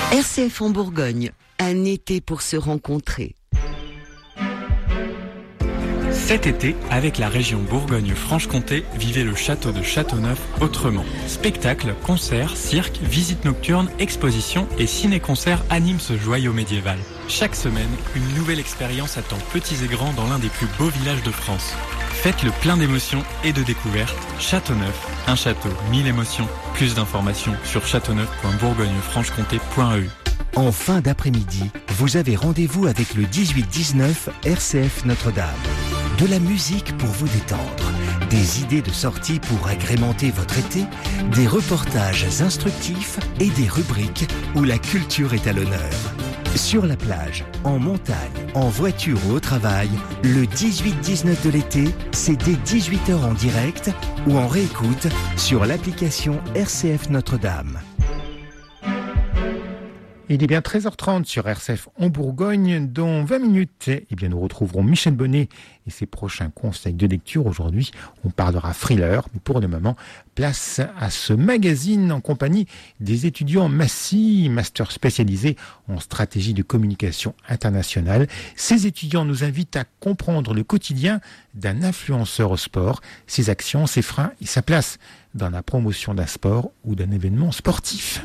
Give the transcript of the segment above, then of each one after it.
RCF en Bourgogne, un été pour se rencontrer. Cet été, avec la région Bourgogne-Franche-Comté, vivez le château de Châteauneuf autrement. Spectacles, concerts, cirques, visites nocturnes, expositions et ciné-concerts animent ce joyau médiéval. Chaque semaine, une nouvelle expérience attend petits et grands dans l'un des plus beaux villages de France. Faites-le plein d'émotions et de découvertes. Châteauneuf, un château, 1000 émotions. Plus d'informations sur châteauneuf.bourgogne-franche-comté.eu. En fin d'après-midi, vous avez rendez-vous avec le 18-19 RCF Notre-Dame. De la musique pour vous détendre, des idées de sortie pour agrémenter votre été, des reportages instructifs et des rubriques où la culture est à l'honneur. Sur la plage, en montagne, en voiture ou au travail, le 18-19 de l'été, c'est dès 18h en direct ou en réécoute sur l'application RCF Notre-Dame. Il est bien 13h30 sur RCF en Bourgogne. Dans 20 minutes, nous retrouverons Michel Bonnet et ses prochains conseils de lecture. Aujourd'hui, on parlera thriller. Mais pour le moment, place à ce magazine en compagnie des étudiants Massy, master spécialisé en stratégie de communication internationale. Ces étudiants nous invitent à comprendre le quotidien d'un influenceur au sport, ses actions, ses freins et sa place dans la promotion d'un sport ou d'un événement sportif.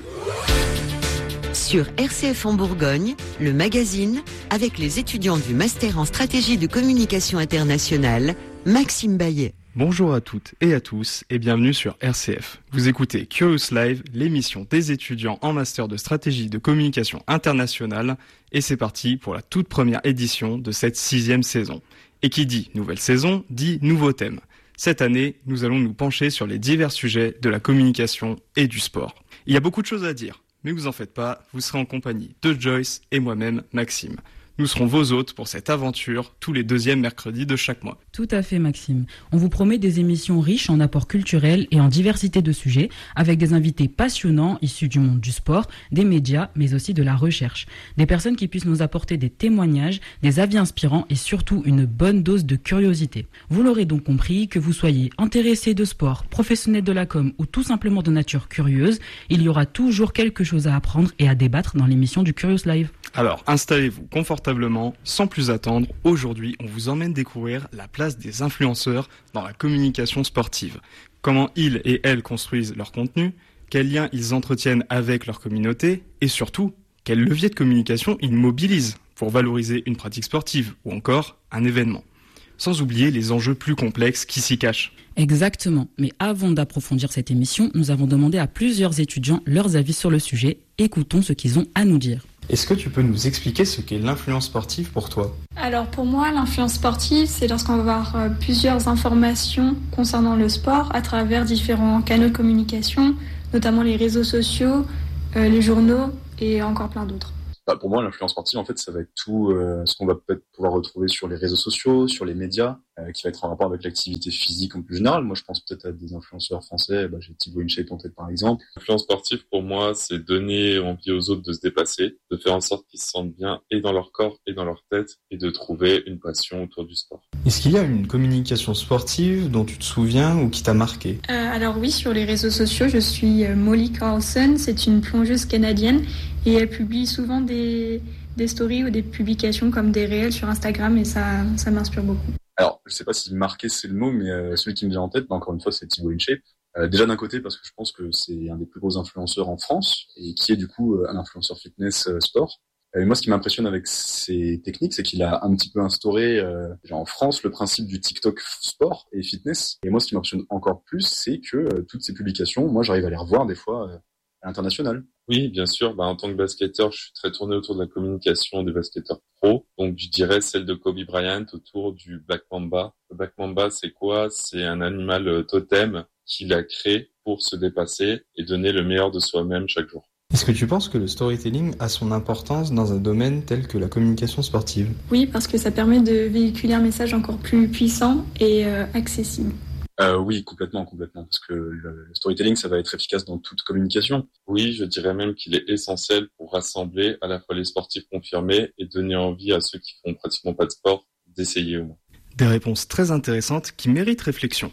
Sur RCF en Bourgogne, le magazine, avec les étudiants du Master en stratégie de communication internationale, Maxime Bayet. Bonjour à toutes et à tous et bienvenue sur RCF. Vous écoutez Curious Live, l'émission des étudiants en Master de stratégie de communication internationale, et c'est parti pour la toute première édition de cette 6e saison. Et qui dit nouvelle saison, dit nouveau thème. Cette année, nous allons nous pencher sur les divers sujets de la communication et du sport. Il y a beaucoup de choses à dire. Mais vous en faites pas, vous serez en compagnie de Joyce et moi-même, Maxime. Nous serons vos hôtes pour cette aventure tous les 2e mercredis de chaque mois. Tout à fait, Maxime. On vous promet des émissions riches en apports culturels et en diversité de sujets, avec des invités passionnants issus du monde du sport, des médias, mais aussi de la recherche. Des personnes qui puissent nous apporter des témoignages, des avis inspirants et surtout une bonne dose de curiosité. Vous l'aurez donc compris, que vous soyez intéressé de sport, professionnel de la com ou tout simplement de nature curieuse, il y aura toujours quelque chose à apprendre et à débattre dans l'émission du Curious Live. Alors, installez-vous confortablement, sans plus attendre. Aujourd'hui, on vous emmène découvrir la place des influenceurs dans la communication sportive. Comment ils et elles construisent leur contenu, quels liens ils entretiennent avec leur communauté, et surtout, quels leviers de communication ils mobilisent pour valoriser une pratique sportive ou encore un événement. Sans oublier les enjeux plus complexes qui s'y cachent. Exactement. Mais avant d'approfondir cette émission, nous avons demandé à plusieurs étudiants leurs avis sur le sujet. Écoutons ce qu'ils ont à nous dire. Est-ce que tu peux nous expliquer ce qu'est l'influence sportive pour toi ? Alors pour moi, l'influence sportive, c'est lorsqu'on va avoir plusieurs informations concernant le sport à travers différents canaux de communication, notamment les réseaux sociaux, les journaux et encore plein d'autres. Pour moi, l'influence sportive, en fait, ça va être tout ce qu'on va peut-être pouvoir retrouver sur les réseaux sociaux, sur les médias, qui va être en rapport avec l'activité physique en plus général. Moi, je pense peut-être à des influenceurs français. J'ai Thibaut InShape en tête, par exemple. L'influence sportive, pour moi, c'est donner envie aux autres de se dépasser, de faire en sorte qu'ils se sentent bien et dans leur corps et dans leur tête, et de trouver une passion autour du sport. Est-ce qu'il y a une communication sportive dont tu te souviens ou qui t'a marqué ? Alors oui, sur les réseaux sociaux, je suis Molly Carlson. C'est une plongeuse canadienne et elle publie souvent des stories ou des publications comme des réels sur Instagram et ça m'inspire beaucoup. Alors, je sais pas si marquer c'est le mot, mais celui qui me vient en tête, encore une fois, c'est Thibaut InShape. Déjà d'un côté parce que je pense que c'est un des plus gros influenceurs en France et qui est du coup un influenceur fitness sport. Et moi, ce qui m'impressionne avec ses techniques, c'est qu'il a un petit peu instauré déjà en France le principe du TikTok sport et fitness. Et moi, ce qui m'impressionne encore plus, c'est que toutes ces publications, moi, j'arrive à les revoir des fois à l'international. Oui, bien sûr. En tant que basketteur, je suis très tourné autour de la communication des basketteurs pro. Donc, je dirais celle de Kobe Bryant autour du Black Mamba. Le Black Mamba, c'est quoi ? C'est un animal totem qu'il a créé pour se dépasser et donner le meilleur de soi-même chaque jour. Est-ce que tu penses que le storytelling a son importance dans un domaine tel que la communication sportive ? Oui, parce que ça permet de véhiculer un message encore plus puissant et accessible. Oui, complètement, parce que le storytelling, ça va être efficace dans toute communication. Oui, je dirais même qu'il est essentiel pour rassembler à la fois les sportifs confirmés et donner envie à ceux qui font pratiquement pas de sport d'essayer au moins. Des réponses très intéressantes qui méritent réflexion.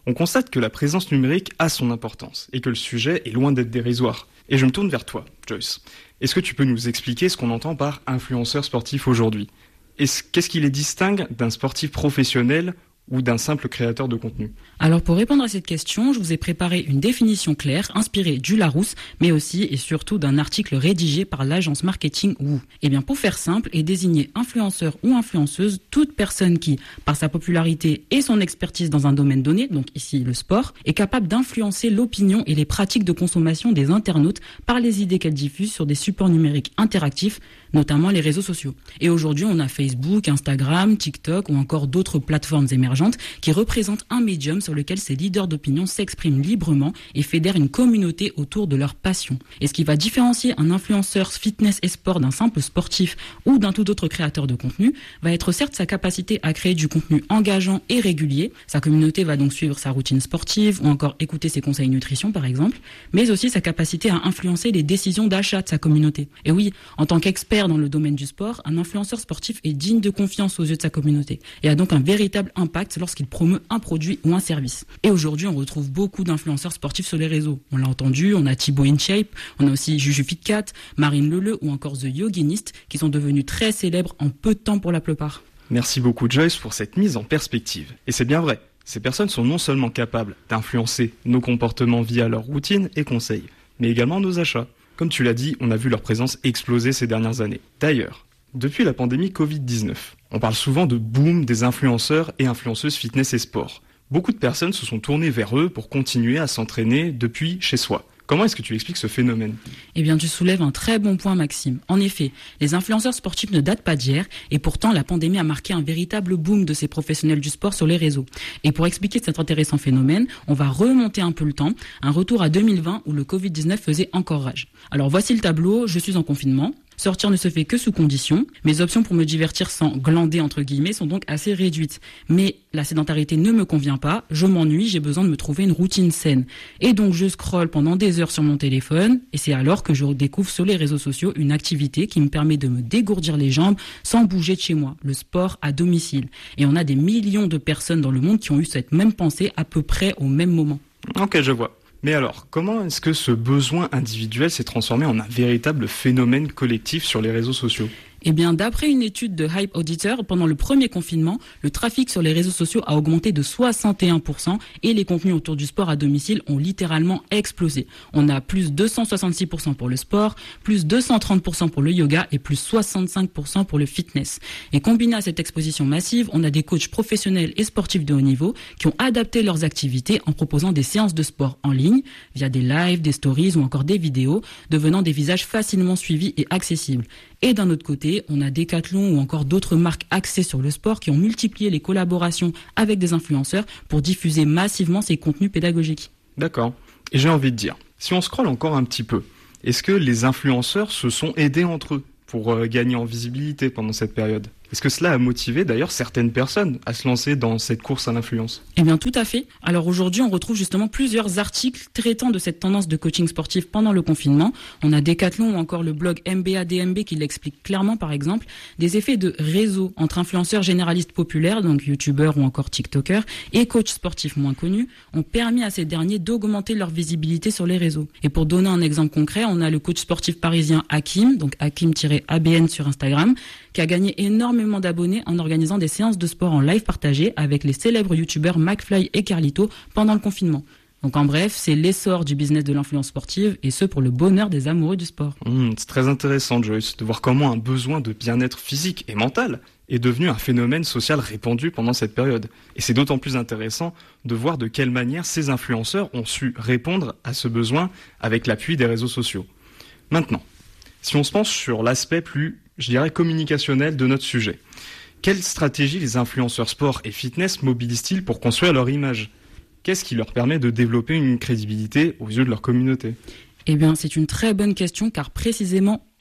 On constate que la présence numérique a son importance et que le sujet est loin d'être dérisoire. Et je me tourne vers toi, Joyce. Est-ce que tu peux nous expliquer ce qu'on entend par influenceur sportif aujourd'hui ? Qu'est-ce qui les distingue d'un sportif professionnel ou d'un simple créateur de contenu ? Alors pour répondre à cette question, je vous ai préparé une définition claire, inspirée du Larousse, mais aussi et surtout d'un article rédigé par l'agence marketing Woo. Et bien pour faire simple et désigner influenceur ou influenceuse, toute personne qui, par sa popularité et son expertise dans un domaine donné, donc ici le sport, est capable d'influencer l'opinion et les pratiques de consommation des internautes par les idées qu'elle diffuse sur des supports numériques interactifs, notamment les réseaux sociaux. Et aujourd'hui, on a Facebook, Instagram, TikTok ou encore d'autres plateformes émergentes qui représentent un médium sur lequel ces leaders d'opinion s'expriment librement et fédèrent une communauté autour de leur passion. Et ce qui va différencier un influenceur fitness et sport d'un simple sportif ou d'un tout autre créateur de contenu va être certes sa capacité à créer du contenu engageant et régulier. Sa communauté va donc suivre sa routine sportive ou encore écouter ses conseils nutrition par exemple, mais aussi sa capacité à influencer les décisions d'achat de sa communauté. Et oui, en tant qu'expert dans le domaine du sport, un influenceur sportif est digne de confiance aux yeux de sa communauté et a donc un véritable impact lorsqu'il promeut un produit ou un service. Et aujourd'hui, on retrouve beaucoup d'influenceurs sportifs sur les réseaux. On l'a entendu, on a Thibaut InShape, on a aussi Juju Fitcat, Marine Leleu ou encore The Yoginist qui sont devenus très célèbres en peu de temps pour la plupart. Merci beaucoup Joyce pour cette mise en perspective. Et c'est bien vrai, ces personnes sont non seulement capables d'influencer nos comportements via leurs routines et conseils, mais également nos achats. Comme tu l'as dit, on a vu leur présence exploser ces dernières années. D'ailleurs, depuis la pandémie Covid-19, on parle souvent de boom des influenceurs et influenceuses fitness et sport. Beaucoup de personnes se sont tournées vers eux pour continuer à s'entraîner depuis chez soi. Comment est-ce que tu expliques ce phénomène ? Eh bien, tu soulèves un très bon point, Maxime. En effet, les influenceurs sportifs ne datent pas d'hier et pourtant, la pandémie a marqué un véritable boom de ces professionnels du sport sur les réseaux. Et pour expliquer cet intéressant phénomène, on va remonter un peu le temps, un retour à 2020 où le Covid-19 faisait encore rage. Alors, voici le tableau, je suis en confinement. Sortir ne se fait que sous condition. Mes options pour me divertir sans glander entre guillemets sont donc assez réduites. Mais la sédentarité ne me convient pas, je m'ennuie, j'ai besoin de me trouver une routine saine. Et donc je scrolle pendant des heures sur mon téléphone et c'est alors que je découvre sur les réseaux sociaux une activité qui me permet de me dégourdir les jambes sans bouger de chez moi, le sport à domicile. Et on a des millions de personnes dans le monde qui ont eu cette même pensée à peu près au même moment. Ok, je vois. Mais alors, comment est-ce que ce besoin individuel s'est transformé en un véritable phénomène collectif sur les réseaux sociaux ? Eh bien, d'après une étude de Hype Auditor, pendant le premier confinement, le trafic sur les réseaux sociaux a augmenté de 61% et les contenus autour du sport à domicile ont littéralement explosé. On a plus 266% pour le sport, plus 230% pour le yoga et plus 65% pour le fitness. Et combiné à cette exposition massive, on a des coachs professionnels et sportifs de haut niveau qui ont adapté leurs activités en proposant des séances de sport en ligne via des lives, des stories ou encore des vidéos, devenant des visages facilement suivis et accessibles. Et d'un autre côté, on a Decathlon ou encore d'autres marques axées sur le sport qui ont multiplié les collaborations avec des influenceurs pour diffuser massivement ces contenus pédagogiques. D'accord. Et j'ai envie de dire, si on scrolle encore un petit peu, est-ce que les influenceurs se sont aidés entre eux pour gagner en visibilité pendant cette période ? Est-ce que cela a motivé d'ailleurs certaines personnes à se lancer dans cette course à l'influence ? Eh bien tout à fait. Alors aujourd'hui on retrouve justement plusieurs articles traitant de cette tendance de coaching sportif pendant le confinement. On a Decathlon ou encore le blog MBADMB qui l'explique clairement par exemple, des effets de réseau entre influenceurs généralistes populaires, donc youtubeurs ou encore tiktokers, et coachs sportifs moins connus, ont permis à ces derniers d'augmenter leur visibilité sur les réseaux. Et pour donner un exemple concret, on a le coach sportif parisien Hakim, donc Hakim-ABN sur Instagram, qui a gagné énormément d'abonnés en organisant des séances de sport en live partagées avec les célèbres youtubeurs McFly et Carlito pendant le confinement. Donc en bref, c'est l'essor du business de l'influence sportive et ce pour le bonheur des amoureux du sport. C'est très intéressant Joyce, de voir comment un besoin de bien-être physique et mental est devenu un phénomène social répandu pendant cette période. Et c'est d'autant plus intéressant de voir de quelle manière ces influenceurs ont su répondre à ce besoin avec l'appui des réseaux sociaux. Maintenant, si on se penche sur l'aspect plus, je dirais, communicationnel de notre sujet, quelle stratégie les influenceurs sport et fitness mobilisent-ils pour construire leur image ? Qu'est-ce qui leur permet de développer une crédibilité aux yeux de leur communauté ? Eh bien, c'est une très bonne question car précisément tout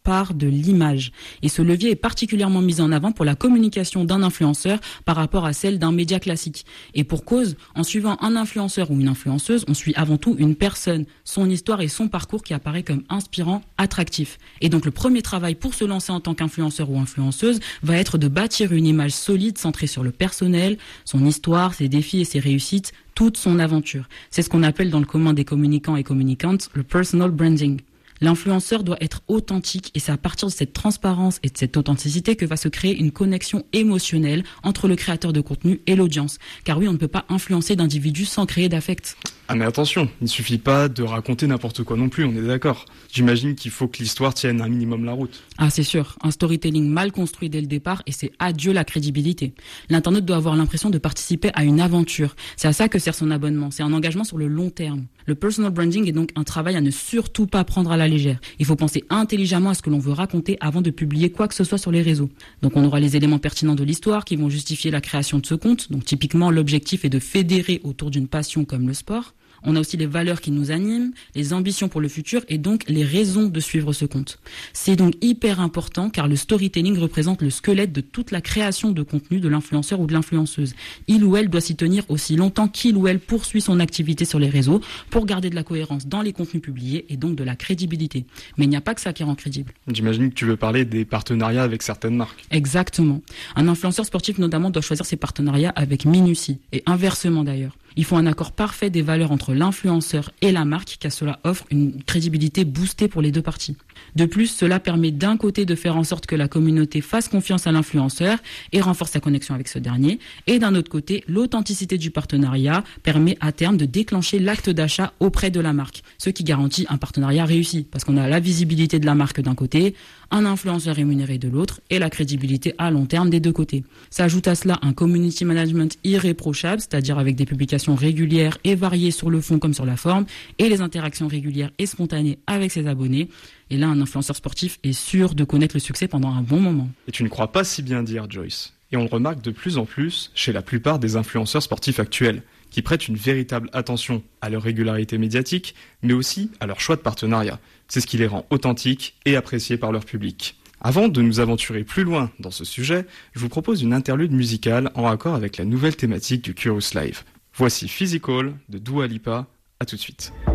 part de l'image. Et ce levier est particulièrement mis en avant pour la communication d'un influenceur par rapport à celle d'un média classique. Et pour cause, en suivant un influenceur ou une influenceuse, on suit avant tout une personne, son histoire et son parcours qui apparaît comme inspirant, attractif. Et donc le premier travail pour se lancer en tant qu'influenceur ou influenceuse va être de bâtir une image solide centrée sur le personnel, son histoire, ses défis et ses réussites, toute son aventure. C'est ce qu'on appelle dans le commun des communicants et communicantes le personal branding. L'influenceur doit être authentique et c'est à partir de cette transparence et de cette authenticité que va se créer une connexion émotionnelle entre le créateur de contenu et l'audience. Car oui, on ne peut pas influencer d'individus sans créer d'affect. Ah mais attention, il ne suffit pas de raconter n'importe quoi non plus, on est d'accord. J'imagine qu'il faut que l'histoire tienne un minimum la route. Ah c'est sûr, un storytelling mal construit dès le départ et c'est adieu la crédibilité. L'internaute doit avoir l'impression de participer à une aventure. C'est à ça que sert son abonnement, c'est un engagement sur le long terme. Le personal branding est donc un travail à ne surtout pas prendre à la légère. Il faut penser intelligemment à ce que l'on veut raconter avant de publier quoi que ce soit sur les réseaux. Donc on aura les éléments pertinents de l'histoire qui vont justifier la création de ce compte. Donc typiquement l'objectif est de fédérer autour d'une passion comme le sport. On a aussi les valeurs qui nous animent, les ambitions pour le futur et donc les raisons de suivre ce compte. C'est donc hyper important car le storytelling représente le squelette de toute la création de contenu de l'influenceur ou de l'influenceuse. Il ou elle doit s'y tenir aussi longtemps qu'il ou elle poursuit son activité sur les réseaux pour garder de la cohérence dans les contenus publiés et donc de la crédibilité. Mais il n'y a pas que ça qui rend crédible. J'imagine que tu veux parler des partenariats avec certaines marques. Exactement. Un influenceur sportif notamment doit choisir ses partenariats avec minutie et inversement d'ailleurs. Il faut un accord parfait des valeurs entre l'influenceur et la marque car cela offre une crédibilité boostée pour les deux parties. De plus, cela permet d'un côté de faire en sorte que la communauté fasse confiance à l'influenceur et renforce sa connexion avec ce dernier. Et d'un autre côté, l'authenticité du partenariat permet à terme de déclencher l'acte d'achat auprès de la marque. Ce qui garantit un partenariat réussi parce qu'on a la visibilité de la marque d'un côté, un influenceur rémunéré de l'autre et la crédibilité à long terme des deux côtés. S'ajoute à cela un community management irréprochable, c'est-à-dire avec des publications régulières et variées sur le fond comme sur la forme et les interactions régulières et spontanées avec ses abonnés. Et là, un influenceur sportif est sûr de connaître le succès pendant un bon moment. Et tu ne crois pas si bien dire, Joyce. Et on le remarque de plus en plus chez la plupart des influenceurs sportifs actuels, qui prêtent une véritable attention à leur régularité médiatique, mais aussi à leur choix de partenariat. C'est ce qui les rend authentiques et appréciés par leur public. Avant de nous aventurer plus loin dans ce sujet, je vous propose une interlude musicale en raccord avec la nouvelle thématique du Curious Live. Voici Physical de Dua Lipa, à tout de suite.